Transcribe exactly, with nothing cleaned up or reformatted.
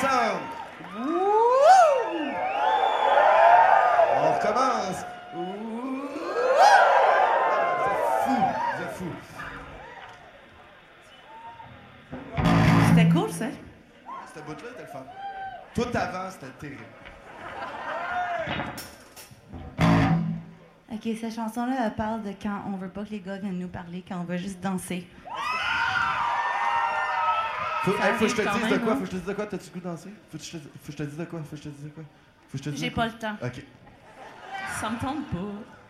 ensemble. Wouhou! On recommence. Wouhou! Vous êtes fous, vous êtes fous. C'était cool, ça. Cette bout-là était le fun. Tout avant, c'était terrible. OK, cette chanson-là, elle parle de quand on veut pas que les gars viennent nous parler, quand on veut juste danser. Faut, hey, faut que je te arrive quand dise de même, quoi? hein? Faut que je te dise de quoi? T'as-tu le goût de danser? Faut que je te, faut que je te dise de quoi? Faut que je te dise de quoi? Faut que je te dise J'ai de quoi? pas le temps. OK. Ça me tente pas.